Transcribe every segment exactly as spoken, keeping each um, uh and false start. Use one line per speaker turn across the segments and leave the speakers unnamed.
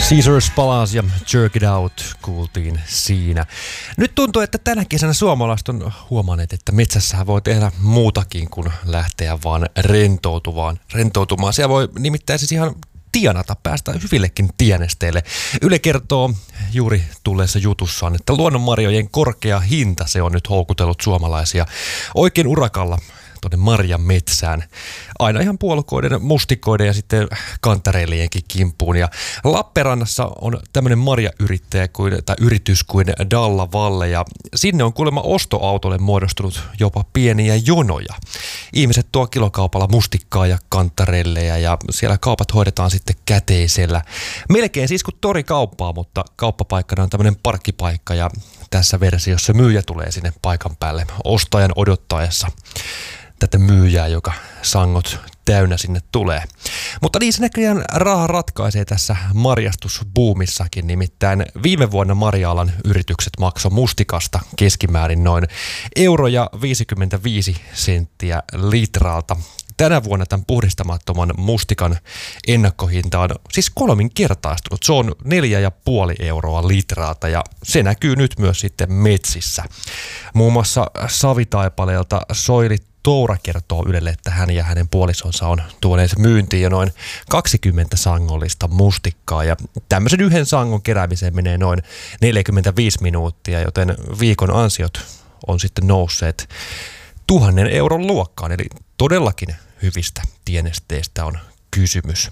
Caesars palasi ja Jerk It Out kuultiin siinä. Nyt tuntuu, että tänä kesänä suomalaiset on huomanneet, että metsässähän voi tehdä muutakin kuin lähteä vaan rentoutuvaan, rentoutumaan. Siellä voi nimittäin siis ihan tienata, päästä hyvillekin tienesteille. Yle kertoo juuri tulleessa jutussaan, että luonnonmarjojen korkea hinta se on nyt houkutellut suomalaisia oikein urakalla tuonne marjan metsään. Aina ihan puolukoiden, mustikoiden ja sitten kantareilienkin kimppuun. Ja Lappeenrannassa on tämmöinen marjayrittäjä kuin, tai yritys kuin Dalla Valle, ja sinne on kuulemma ostoautolle muodostunut jopa pieniä jonoja. Ihmiset tuo kilokaupalla mustikkaa ja kantareilleja, ja siellä kaupat hoidetaan sitten käteisellä. Melkein siis kuin torikauppaa, mutta kauppapaikkana on tämmöinen parkkipaikka, ja tässä versiossa myyjä tulee sinne paikan päälle ostajan odottaessa tätä myyjää, joka sangot täynnä sinne tulee. Mutta niin se näköjään raha ratkaisee tässä marjastusbuumissakin, nimittäin viime vuonna marja-alan yritykset maksoi mustikasta keskimäärin noin euro ja viisikymmentäviisi senttiä litralta. Tänä vuonna tämän puhdistamattoman mustikan ennakkohinta on siis kolminkertaistunut. Se on neljä ja puoli euroa litraalta, ja se näkyy nyt myös sitten metsissä. Muun muassa Savitaipaleelta Soili Toura kertoo Ylelle, että hän ja hänen puolisonsa on tuoneet myyntiin jo noin kaksikymmentä sangollista mustikkaa, ja tämmöisen yhden sangon keräämiseen menee noin neljäkymmentäviisi minuuttia, joten viikon ansiot on sitten nousseet tuhannen euron luokkaan, eli todellakin hyvistä tienesteistä on kysymys.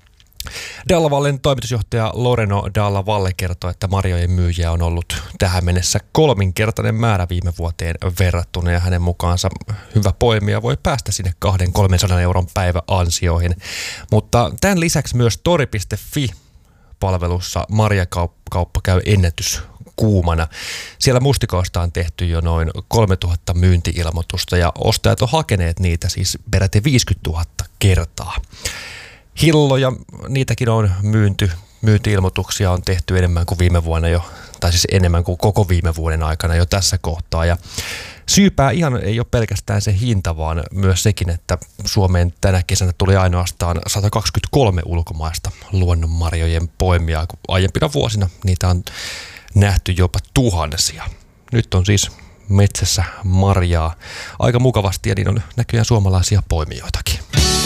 Dalla Vallen toimitusjohtaja Loreno Dalla Valle kertoo, että marjojen myyjiä on ollut tähän mennessä kolminkertainen määrä viime vuoteen verrattuna, ja hänen mukaansa hyvä poimija voi päästä sinne kaksisataa kolmesataa euron päiväansioihin. Mutta tämän lisäksi myös tori piste fi-palvelussa marjakauppa käy ennätys kuumana. Siellä mustikoista on tehty jo noin kolmetuhatta myynti-ilmoitusta, ja ostajat on hakeneet niitä siis peräti viisikymmentätuhatta kertaa. Hilloja, niitäkin on myynty, myynti-ilmoituksia on tehty enemmän kuin viime vuonna jo, tai siis enemmän kuin koko viime vuoden aikana jo tässä kohtaa. Ja syypää ihan ei ole pelkästään se hinta, vaan myös sekin, että Suomeen tänä kesänä tuli ainoastaan sata kaksikymmentäkolme ulkomaista luonnonmarjojen poimijaa, kun aiempina vuosina niitä on nähty jopa tuhansia. Nyt on siis metsässä marjaa aika mukavasti, ja niin on näköjään suomalaisia poimijoitakin.